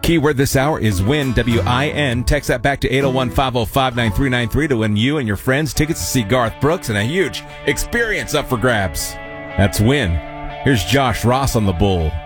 Keyword this hour is WIN, W-I-N. Text that back to 801-505-9393 to win you and your friends tickets to see Garth Brooks and a huge experience up for grabs. That's WIN. Here's Josh Ross on the Bull.